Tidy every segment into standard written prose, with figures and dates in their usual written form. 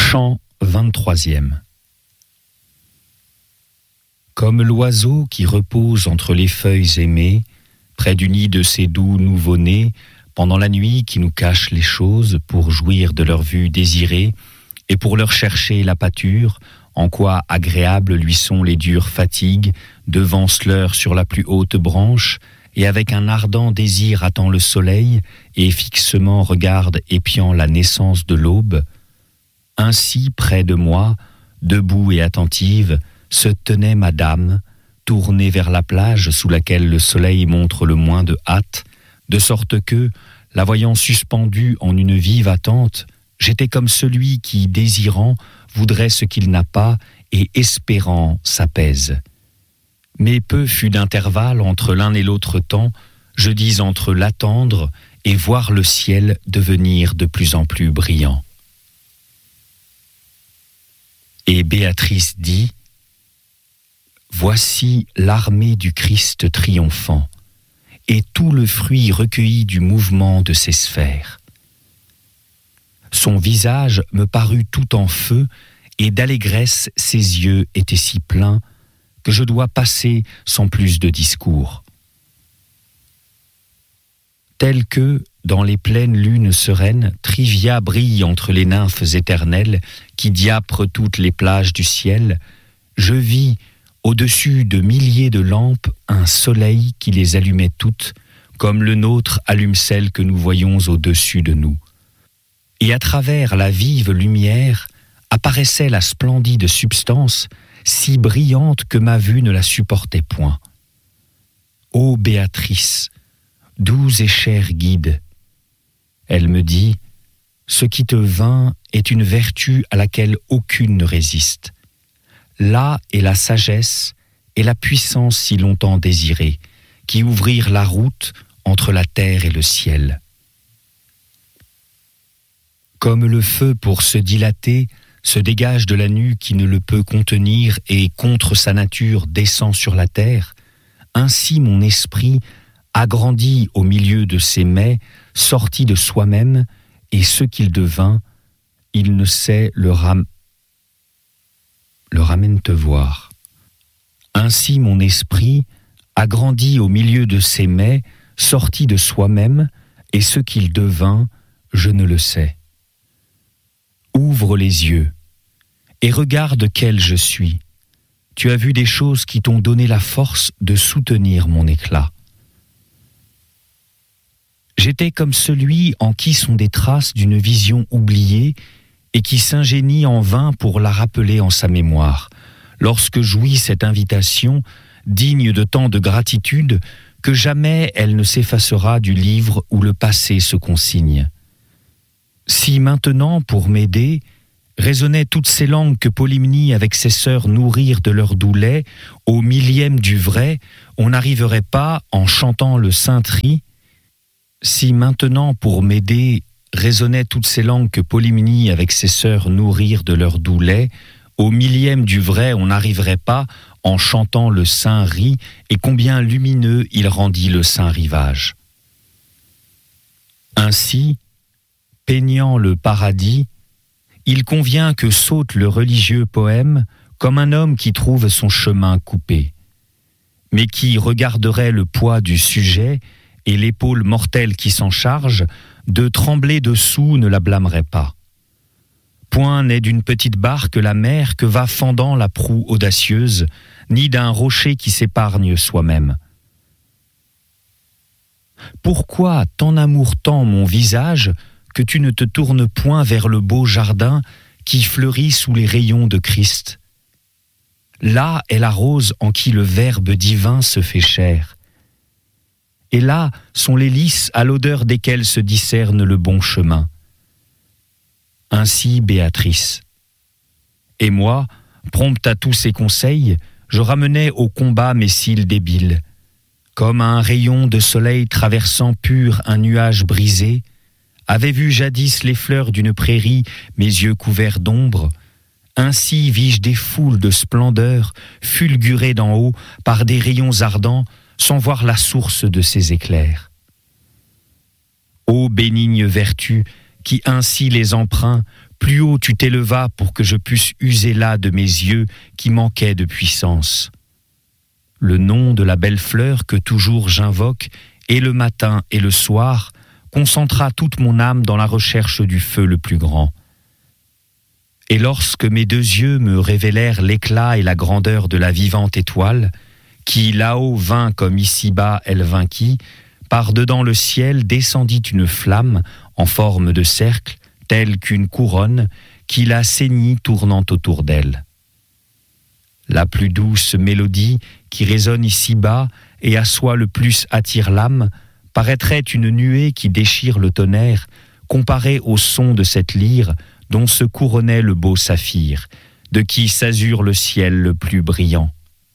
Chant 23e. Comme l'oiseau qui repose entre les feuilles aimées, près du nid de ses doux nouveau-nés, pendant la nuit qui nous cache les choses pour jouir de leur vue désirée, et pour leur chercher la pâture, en quoi agréables lui sont les dures fatigues, devance-leur sur la plus haute branche, et avec un ardent désir attend le soleil, et fixement regarde épiant la naissance de l'aube. Ainsi, près de moi, debout et attentive, se tenait madame, tournée vers la plage sous laquelle le soleil montre le moins de hâte, de sorte que, la voyant suspendue en une vive attente, j'étais comme celui qui, désirant, voudrait ce qu'il n'a pas et espérant s'apaise. Mais peu fut d'intervalle entre l'un et l'autre temps, je dis entre l'attendre et voir le ciel devenir de plus en plus brillant. Et Béatrice dit : voici l'armée du Christ triomphant, et tout le fruit recueilli du mouvement de ses sphères. Son visage me parut tout en feu, et d'allégresse ses yeux étaient si pleins que je dois passer sans plus de discours. Tel que, dans les pleines lunes sereines, Trivia brille entre les nymphes éternelles qui diaprent toutes les plages du ciel, je vis, au-dessus de milliers de lampes, un soleil qui les allumait toutes, comme le nôtre allume celle que nous voyons au-dessus de nous. Et à travers la vive lumière apparaissait la splendide substance, si brillante que ma vue ne la supportait point. Ô Béatrice, doux et cher guide, elle me dit, ce qui te vint est une vertu à laquelle aucune ne résiste. Là est la sagesse et la puissance si longtemps désirées, qui ouvrirent la route entre la terre et le ciel. Comme le feu pour se dilater se dégage de la nue qui ne le peut contenir et contre sa nature descend sur la terre, ainsi mon esprit, agrandi au milieu de ses mets, sortit de soi-même, et ce qu'il devint, il ne sait le ramène te voir. Ainsi mon esprit, agrandi au milieu de ses mets, sortit de soi-même, et ce qu'il devint, je ne le sais. Ouvre les yeux, et regarde quel je suis. Tu as vu des choses qui t'ont donné la force de soutenir mon éclat. J'étais comme celui en qui sont des traces d'une vision oubliée et qui s'ingénie en vain pour la rappeler en sa mémoire, lorsque jouit cette invitation, digne de tant de gratitude, que jamais elle ne s'effacera du livre où le passé se consigne. Si maintenant, pour m'aider, résonnaient toutes ces langues que Polymnie avec ses sœurs nourrirent de leur doux lait, au millième du vrai, on n'arriverait pas, en chantant le saint tri. Si maintenant, pour m'aider, résonnaient toutes ces langues que Polymnie avec ses sœurs nourrirent de leur doux lait, au millième du vrai, on n'arriverait pas, en chantant le saint ri, et combien lumineux il rendit le saint rivage. Ainsi, peignant le paradis, il convient que saute le religieux poème comme un homme qui trouve son chemin coupé, mais qui regarderait le poids du sujet et l'épaule mortelle qui s'en charge, de trembler dessous ne la blâmerait pas. Point n'est d'une petite barque la mer que va fendant la proue audacieuse, ni d'un rocher qui s'épargne soi-même. Pourquoi tant amour tend mon visage que tu ne te tournes point vers le beau jardin qui fleurit sous les rayons de Christ? Là est la rose en qui le Verbe divin se fait chair. Et là sont les lys à l'odeur desquels se discerne le bon chemin. Ainsi Béatrice. Et moi, prompte à tous ces conseils, je ramenais au combat mes cils débiles. Comme un rayon de soleil traversant pur un nuage brisé, avait vu jadis les fleurs d'une prairie, mes yeux couverts d'ombre, ainsi vis-je des foules de splendeur fulgurées d'en haut par des rayons ardents, sans voir la source de ces éclairs. Ô bénigne vertu, qui ainsi les emprunts plus haut tu t'élevas pour que je puisse user là de mes yeux qui manquaient de puissance. Le nom de la belle fleur que toujours j'invoque, et le matin et le soir, concentra toute mon âme dans la recherche du feu le plus grand. Et lorsque mes deux yeux me révélèrent l'éclat et la grandeur de la vivante étoile, qui là-haut vint comme ici-bas elle vainquit, par-dedans le ciel descendit une flamme en forme de cercle, telle qu'une couronne, qui la ceignit tournant autour d'elle. La plus douce mélodie qui résonne ici-bas et à soi le plus attire l'âme, paraîtrait une nuée qui déchire le tonnerre, comparée au son de cette lyre dont se couronnait le beau saphir, de qui s'azure le ciel le plus brillant.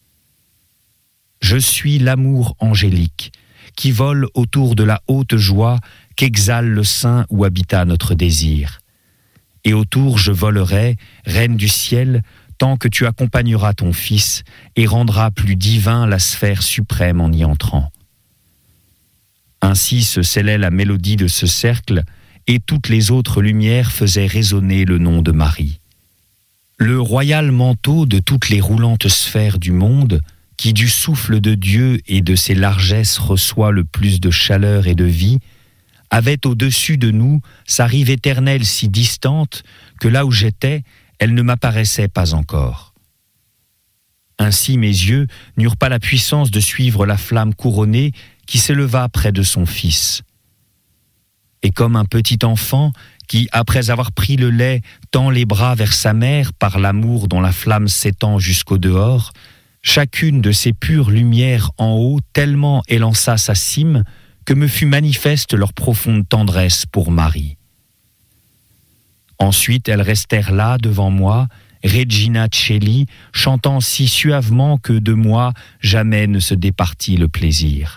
Je suis l'amour angélique, qui vole autour de la haute joie qu'exhale le sein où habita notre désir. Et autour je volerai, reine du ciel, tant que tu accompagneras ton fils et rendras plus divin la sphère suprême en y entrant. Ainsi se scellait la mélodie de ce cercle, et toutes les autres lumières faisaient résonner le nom de Marie. Le royal manteau de toutes les roulantes sphères du monde, qui du souffle de Dieu et de ses largesses reçoit le plus de chaleur et de vie, avait au-dessus de nous sa rive éternelle si distante que là où j'étais, elle ne m'apparaissait pas encore. Ainsi mes yeux n'eurent pas la puissance de suivre la flamme couronnée qui s'éleva près de son fils. Et comme un petit enfant qui, après avoir pris le lait, tend les bras vers sa mère par l'amour dont la flamme s'étend jusqu'au dehors, chacune de ces pures lumières en haut tellement élança sa cime que me fut manifeste leur profonde tendresse pour Marie. Ensuite, elles restèrent là devant moi, Regina Coeli, chantant si suavement que de moi jamais ne se départit le plaisir.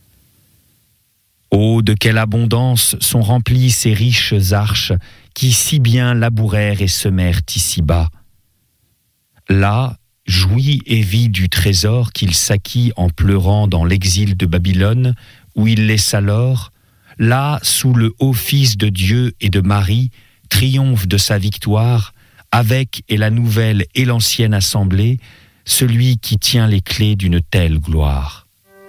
Oh, de quelle abondance sont remplies ces riches arches qui si bien labourèrent et semèrent ici-bas. Là, jouit et vit du trésor qu'il s'acquit en pleurant dans l'exil de Babylone, où il laissa l'or, là, sous le haut Fils de Dieu et de Marie, triomphe de sa victoire, avec et la nouvelle et l'ancienne assemblée, celui qui tient les clés d'une telle gloire.